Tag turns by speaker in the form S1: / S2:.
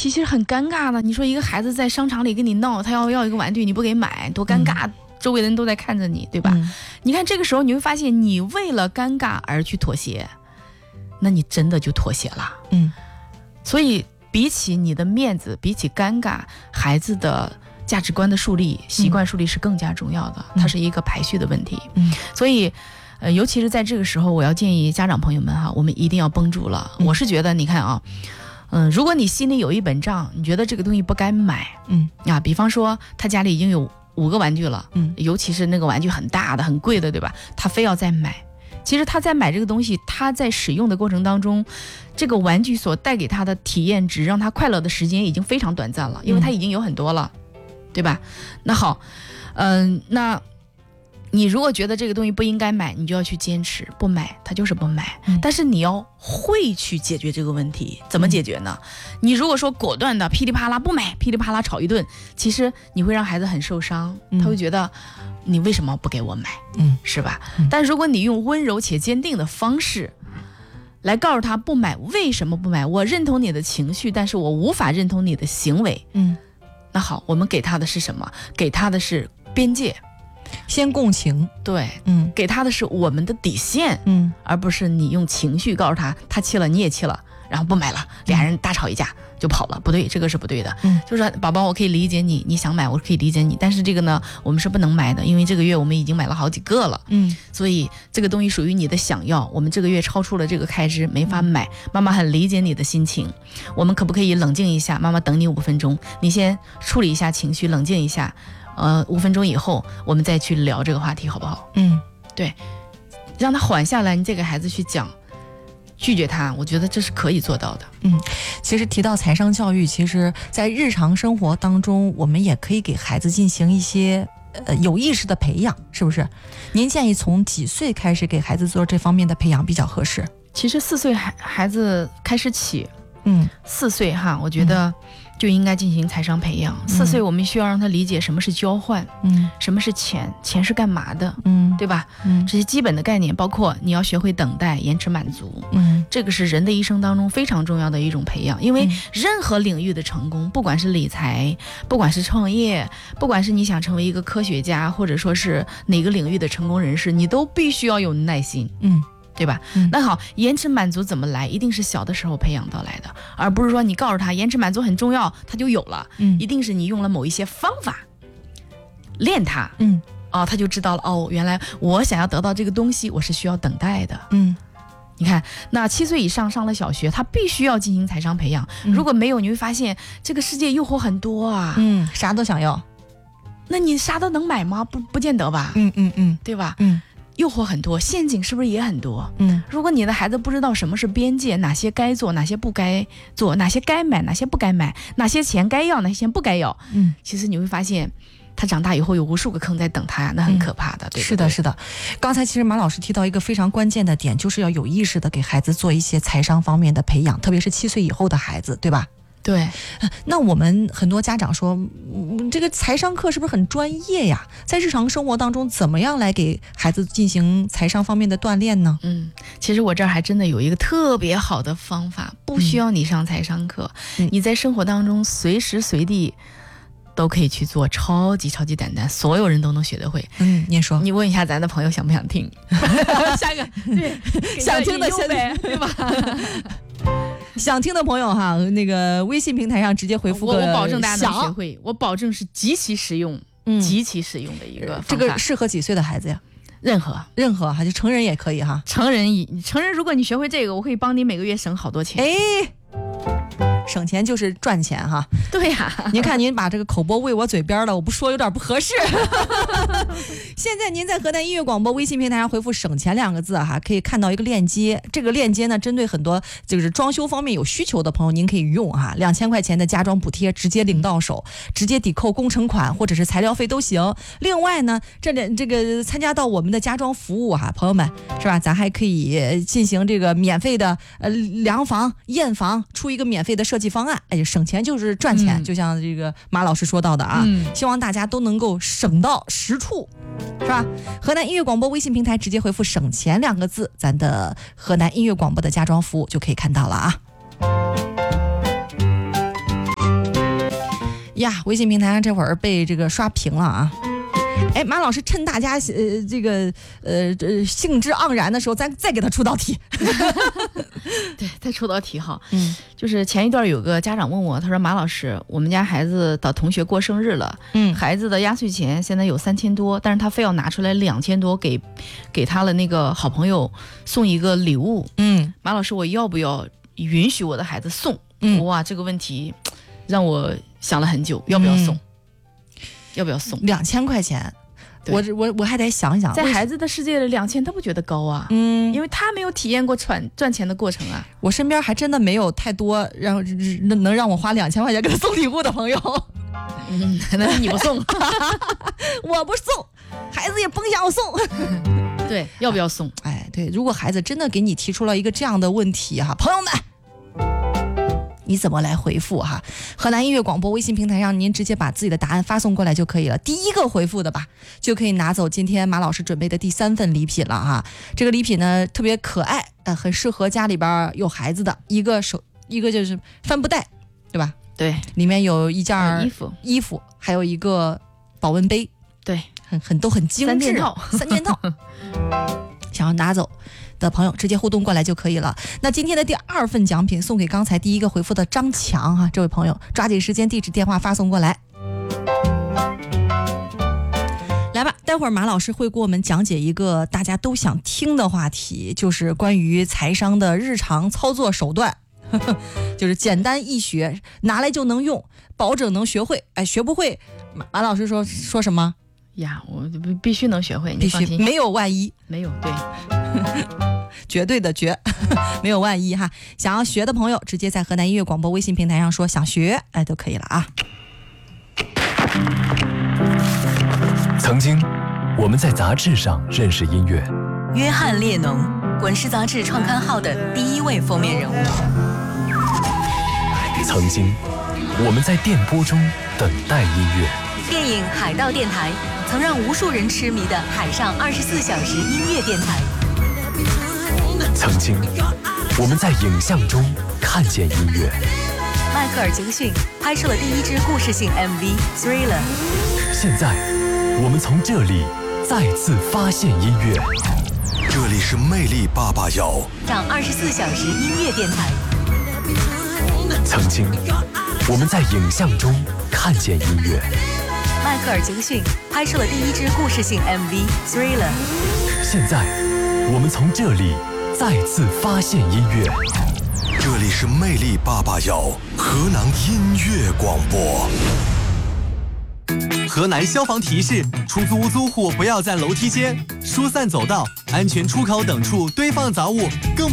S1: 其实很尴尬的。你说一个孩子在商场里跟你闹，他要一个玩具，你不给买，多尴尬，周围的人都在看着你，对吧？你看这个时候你会发现，你为了尴尬而去妥协，那你真的就妥协了。所以比起你的面子，比起尴尬，孩子的价值观的树立、习惯树立是更加重要的，它是一个排序的问题。所以尤其是在这个时候，我要建议家长朋友们哈，我们一定要绷住了。我是觉得你看啊，如果你心里有一本账，你觉得这个东西不该买，比方说他家里已经有5个玩具了，尤其是那个玩具很大的、很贵的，对吧？他非要再买。其实他在买这个东西，他在使用的过程当中，这个玩具所带给他的体验值，让他快乐的时间已经非常短暂了，因为他已经有很多了，对吧？那好，那你如果觉得这个东西不应该买，你就要去坚持不买，它就是不买。但是你要会去解决这个问题，怎么解决呢？你如果说果断的噼里啪啦不买，噼里啪啦吵一顿，其实你会让孩子很受伤，他会觉得你为什么不给我买，是吧？但如果你用温柔且坚定的方式来告诉他不买，为什么不买？我认同你的情绪，但是我无法认同你的行为。那好，我们给他的是什么？给他的是边界。
S2: 先共情，
S1: 对，给他的是我们的底线，而不是你用情绪告诉他，他气了你也气了，然后不买了，俩人大吵一架就跑了，不对，这个是不对的。就是说宝宝，我可以理解你，你想买我可以理解你，但是这个呢我们是不能买的，因为这个月我们已经买了好几个了，所以这个东西属于你的想要，我们这个月超出了这个开支没法买，妈妈很理解你的心情，我们可不可以冷静一下？妈妈等你5分钟，你先处理一下情绪，冷静一下，5分钟以后我们再去聊这个话题，好不好？对，让他缓下来，你再给孩子去讲，拒绝他，我觉得这是可以做到的。
S2: 其实提到财商教育，其实在日常生活当中，我们也可以给孩子进行一些有意识的培养，是不是？您建议从几岁开始给孩子做这方面的培养比较合适？其
S1: 实4岁孩子开始起，4岁哈，我觉得就应该进行财商培养。4岁我们需要让他理解什么是交换，什么是钱，钱是干嘛的，对吧？这些基本的概念，包括你要学会等待、延迟满足，这个是人的一生当中非常重要的一种培养。因为任何领域的成功，不管是理财，不管是创业，不管是你想成为一个科学家，或者说是哪个领域的成功人士，你都必须要有耐心，对吧？那好，延迟满足怎么来？一定是小的时候培养到来的，而不是说你告诉他延迟满足很重要，他就有了。一定是你用了某一些方法练他，他就知道了。原来我想要得到这个东西，我是需要等待的。你看，那7岁以上上了小学，他必须要进行财商培养。如果没有，你会发现这个世界诱惑很多啊，
S2: 啥都想要。
S1: 那你啥都能买吗？不见得吧。对吧？诱惑很多，陷阱是不是也很多？如果你的孩子不知道什么是边界，哪些该做，哪些不该做，哪些该买，哪些不该买，哪些钱该要，哪些钱不该要，其实你会发现他长大以后有无数个坑在等他呀，那很可怕的。对不对？
S2: 是的，是的。刚才其实马老师提到一个非常关键的点，就是要有意识的给孩子做一些财商方面的培养，特别是7岁以后的孩子，对吧？
S1: 对。
S2: 那我们很多家长说，这个财商课是不是很专业呀？在日常生活当中，怎么样来给孩子进行财商方面的锻炼呢？
S1: 其实我这儿还真的有一个特别好的方法，不需要你上财商课，你在生活当中随时随地都可以去做，超级超级简单，所有人都能学得会。
S2: 您说，
S1: 你问一下咱的朋友想不想听？下个对，
S2: 想听的
S1: 先呗，对吧？
S2: 想听的朋友哈，那个微信平台上直接回复个
S1: 我保证大家能学会，我保证是极其实用、极其实用的一个方法。
S2: 这个适合几岁的孩子呀？
S1: 任何哈，
S2: 就成人也可以哈。
S1: 成人如果你学会这个，我可以帮你每个月省好多钱。
S2: 省钱就是赚钱哈。
S1: 对呀，
S2: 您看您把这个口播喂我嘴边了，我不说有点不合适。现在您在河南音乐广播微信平台上回复省钱2个字哈，可以看到一个链接，这个链接呢针对很多就是装修方面有需求的朋友您可以用哈，2000块钱的家装补贴直接领到手，直接抵扣工程款或者是材料费都行。另外呢这个参加到我们的家装服务哈，朋友们是吧，咱还可以进行这个免费的量房验房，出一个免费的设计方案，省钱就是赚钱，就像这个马老师说到的啊，希望大家都能够省到实处，是吧？河南音乐广播微信平台直接回复省钱2个字，咱的河南音乐广播的家装服务就可以看到了啊。 呀，微信平台上这会儿被这个刷屏了啊。哎，马老师趁大家这个兴致盎然的时候，咱再给他出道题。
S1: 对，再出道题哈。就是前一段有个家长问我，他说马老师，我们家孩子的同学过生日了，孩子的压岁钱现在有3000多，但是他非要拿出来2000多给他的那个好朋友送一个礼物。马老师，我要不要允许我的孩子送？哇，这个问题让我想了很久，要不要送？要不要送
S2: 2000块钱？我还得想想，
S1: 在孩子的世界里2000他不觉得高啊，因为他没有体验过赚钱的过程啊。
S2: 我身边还真的没有太多能让我花2000块钱给他送礼物的朋友。
S1: 那是你不送，
S2: 我不送，孩子也甭想我送。
S1: 对，要不要送？
S2: 哎，对，如果孩子真的给你提出了一个这样的问题哈，朋友们。你怎么来回复哈？河南音乐广播微信平台上，您直接把自己的答案发送过来就可以了。第一个回复的吧，就可以拿走今天马老师准备的第3份礼品了哈。这个礼品呢特别可爱，很适合家里边有孩子的。一个就是帆布袋，对吧？
S1: 对，
S2: 里面有一件
S1: 衣服，
S2: 还有一个保温杯，
S1: 对，
S2: 都很精致，3件套。想要拿走的朋友直接互动过来就可以了。那今天的第2份奖品送给刚才第一个回复的张强哈，这位朋友抓紧时间，地址电话发送过来。来吧，待会儿马老师会给我们讲解一个大家都想听的话题，就是关于财商的日常操作手段，就是简单易学，拿来就能用，保证能学会。哎，学不会，马老师说什么？
S1: 呀，我必须能学会，
S2: 必须没有万一，
S1: 没有对，
S2: 绝对的绝，没有万一哈。想要学的朋友，直接在河南音乐广播微信平台上说想学，哎，都可以了啊。
S3: 曾经，我们在杂志上认识音乐，
S4: 约翰列侬，滚石杂志创刊号的第1位封面人物。
S3: 曾经，我们在电波中等待音乐。
S4: 电影《海盗电台》曾让无数人痴迷的海上24小时音乐电台。
S3: 曾经，我们在影像中看见音乐。
S4: 迈克尔·杰克逊拍摄了第1支故事性 MV《Thriller》。
S3: 现在，我们从这里再次发现音乐。
S5: 这里是魅力881，
S4: 上24小时音乐电台。
S3: 曾经，我们在影像中看见音乐。
S4: 迈克尔·杰克逊拍摄了第1支故事性 MV《Thriller》。
S3: 现在，我们从这里再次发现音乐。
S5: 这里是魅力881，河南音乐广播。
S6: 河南消防提示：出租屋租户不要在楼梯间、疏散走道、安全出口等处堆放杂物，更